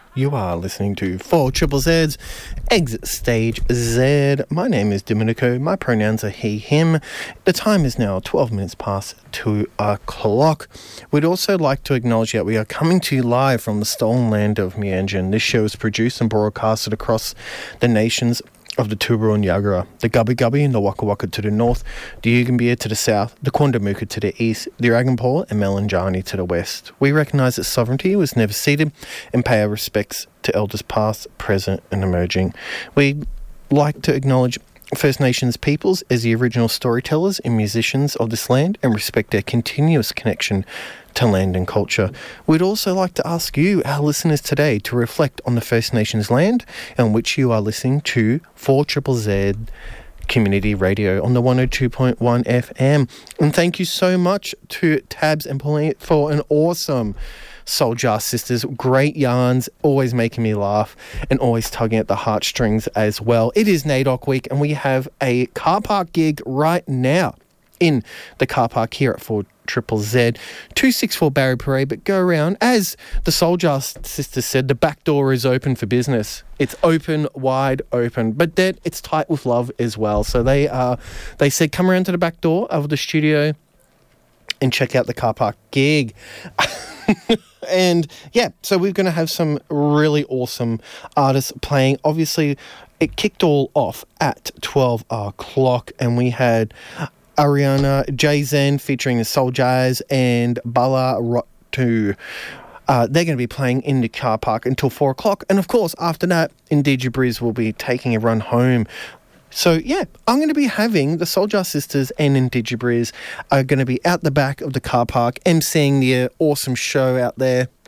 You are listening to 4 Triple Z's Exit Stage Z. My name is Domenico. My pronouns are he, him. The time is now 12 minutes past 2 o'clock. We'd also like to acknowledge that we are coming to you live from the stolen land of Mianjin. This show is produced and broadcasted across the nations of the Turrbal and Yagara, the Gubbi Gubbi and the Waka Waka to the north, the Yugambeh to the south, the Quandamooka to the east, the Aragonpour and Melanjani to the west. We recognise that sovereignty was never ceded and pay our respects to elders past, present and emerging. We'd like to acknowledge First Nations peoples as the original storytellers and musicians of this land and respect their continuous connection to land and culture. We'd also like to ask you, our listeners today, to reflect on the First Nations land on which you are listening to 4 Triple Z Community Radio on the 102.1 FM. And thank you so much to Tabs and Pauline for an awesome Soul Jar Sisters. Great yarns, always making me laugh and always tugging at the heartstrings as well. It is NAIDOC week and we have a car park gig right now in the car park here at 4 Triple Z, 264 Barry Parade, but go around. As the Soul Jar Sisters said, the back door is open for business. It's open, wide open, but then it's tight with love as well. So they said, come around to the back door of the studio and check out the car park gig. And yeah, so we're going to have some really awesome artists playing. Obviously, it kicked all off at 12 o'clock and we had Ariana J Zen featuring the Soul Jazz and Bala Rotu. They're going to be playing in the car park until 4 o'clock. And of course, after that, Indigibriz will be taking a run home. So yeah, I'm going to be having the Soul Jar Sisters and Indigibriz are going to be out the back of the car park emceeing the awesome show out there.